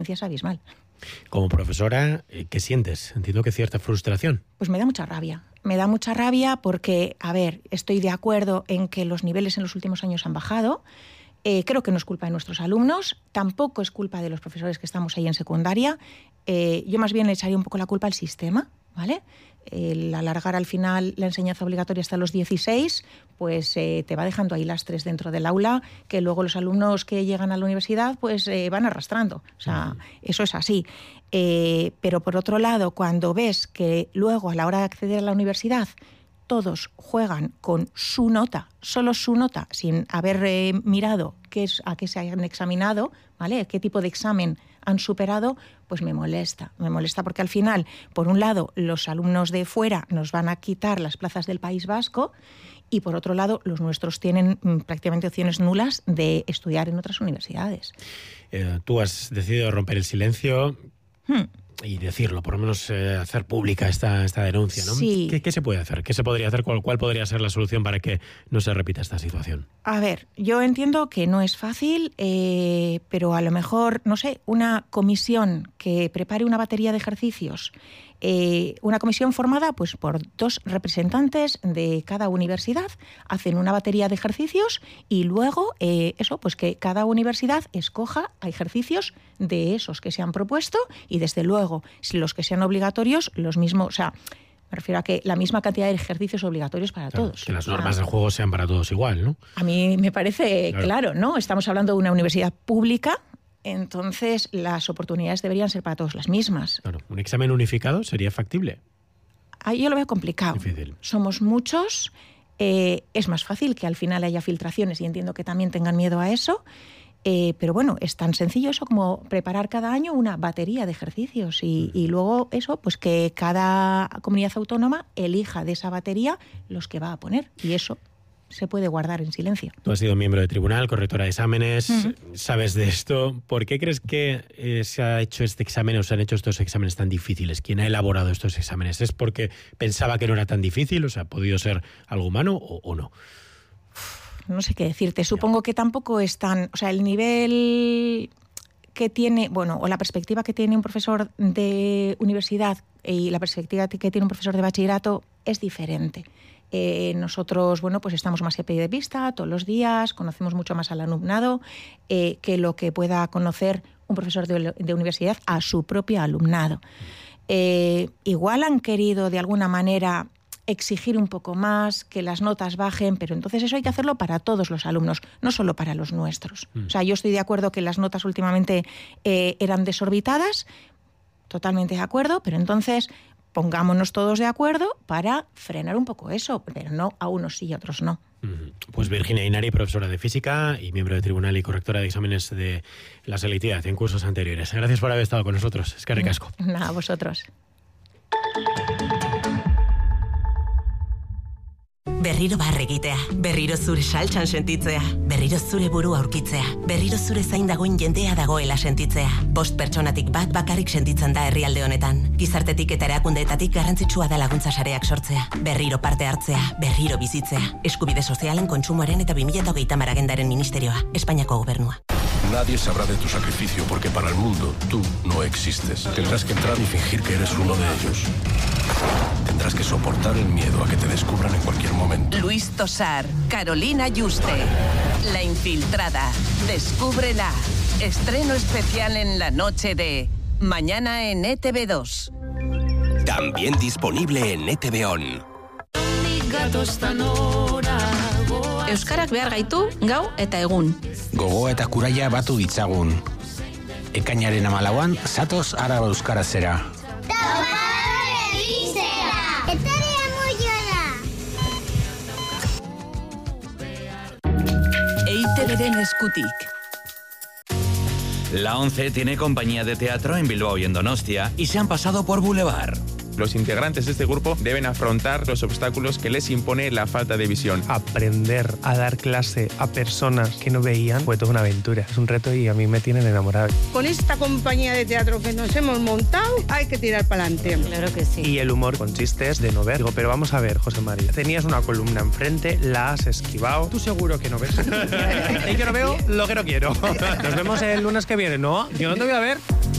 diferencia es abismal. Como profesora, ¿qué sientes? Entiendo que cierta frustración. Pues me da mucha rabia. Me da mucha rabia porque, a ver, estoy de acuerdo en que los niveles en los últimos años han bajado. Creo que no es culpa de nuestros alumnos, tampoco es culpa de los profesores que estamos ahí en secundaria. Yo más bien le echaría un poco la culpa al sistema, ¿vale? El alargar al final la enseñanza obligatoria hasta los 16, pues te va dejando ahí lastres dentro del aula que luego los alumnos que llegan a la universidad pues van arrastrando. O sea, eso es así. Pero por otro lado, cuando ves que luego a la hora de acceder a la universidad todos juegan con su nota, solo su nota, sin haber mirado a qué se han examinado, ¿vale? ¿Qué tipo de examen han superado? Pues me molesta porque al final, por un lado, los alumnos de fuera nos van a quitar las plazas del País Vasco y por otro lado, los nuestros tienen prácticamente opciones nulas de estudiar en otras universidades. Tú has decidido romper el silencio y decirlo, por lo menos hacer pública esta denuncia, ¿no? Sí. ¿Qué se puede hacer? ¿Qué se podría hacer? ¿Cuál podría ser la solución para que no se repita esta situación? A ver, yo entiendo que no es fácil, pero a lo mejor, no sé, una comisión que prepare una batería de ejercicios, una comisión formada pues por 2 representantes de cada universidad, hacen una batería de ejercicios y luego pues que cada universidad escoja ejercicios de esos que se han propuesto y desde luego los que sean obligatorios, los mismos, o sea, me refiero a que la misma cantidad de ejercicios obligatorios para todos. Que las normas del juego sean para todos igual, ¿no? A mí me parece claro, ¿no? Estamos hablando de una universidad pública, entonces las oportunidades deberían ser para todos las mismas. Claro, ¿un examen unificado sería factible? Ahí yo lo veo complicado. Difícil. Somos muchos, es más fácil que al final haya filtraciones y entiendo que también tengan miedo a eso, pero bueno, es tan sencillo eso como preparar cada año una batería de ejercicios y luego eso, pues que cada comunidad autónoma elija de esa batería los que va a poner y eso se puede guardar en silencio. Tú has sido miembro de tribunal, correctora de exámenes, sabes de esto. ¿Por qué crees que se ha hecho este examen o se han hecho estos exámenes tan difíciles? ¿Quién ha elaborado estos exámenes? ¿Es porque pensaba que no era tan difícil? O sea, ¿ha podido ser algo humano o no? No sé qué decirte. Supongo que tampoco es tan... O sea, el nivel que tiene... Bueno, o la perspectiva que tiene un profesor de universidad y la perspectiva que tiene un profesor de bachillerato es diferente. Nosotros, bueno, pues estamos más a pie de vista todos los días, conocemos mucho más al alumnado que lo que pueda conocer un profesor de universidad a su propio alumnado. Igual han querido de alguna manera exigir un poco más, que las notas bajen, pero entonces eso hay que hacerlo para todos los alumnos, no solo para los nuestros. O sea, yo estoy de acuerdo que las notas últimamente eran desorbitadas, totalmente de acuerdo, pero entonces pongámonos todos de acuerdo para frenar un poco eso, pero no a unos sí y a otros no. Pues Virginia Inari, profesora de física y miembro de tribunal y correctora de exámenes de la selectividad en cursos anteriores. Gracias por haber estado con nosotros. Eskerrik asko. Nada, vosotros. Berriro barre egitea, berriro zure saltsan sentitzea, berriro zure burua aurkitzea, berriro zure zain dagoen jendea dagoela sentitzea. 5 pertsonatik bat bakarrik sentitzen da herrialde honetan. Gizartetik eta erakundeetatik garrantzitsua da laguntza sareak sortzea, berriro parte hartzea, berriro bizitzea. Eskubide sozialen, kontsumoaren eta 2030 agendaren ministerioa, Espainiako gobernua. Nadie sabrá de tu sacrificio porque para el mundo tú no existes. Tendrás que entrar y fingir que eres uno de ellos. Tendrás que soportar el miedo a que te descubran en cualquier momento. Luis Tosar, Carolina Yuste, La Infiltrada. Descúbrela. Estreno especial en la noche de mañana en ETV2. También disponible en ETV On. Euskarak behar gaitu, gau eta egun. Gogoa eta kuraia batu ditzagun. Ekainaren 14an, zatoz Araba Euskarazera. EITBren eskutik. La ONCE tiene compañía de teatro en Bilbao y en Donostia y se han pasado por Boulevard. Los integrantes de este grupo deben afrontar los obstáculos que les impone la falta de visión. Aprender a dar clase a personas que no veían fue toda una aventura. Es un reto y a mí me tienen enamorado. Con esta compañía de teatro que nos hemos montado, hay que tirar para adelante. Claro que sí. Y el humor consiste de no ver. Digo, pero vamos a ver, José María. Tenías una columna enfrente, la has esquivado. Tú seguro que no ves. Y yo no veo lo que no quiero. Nos vemos el lunes que viene, ¿no? Yo no te voy a ver.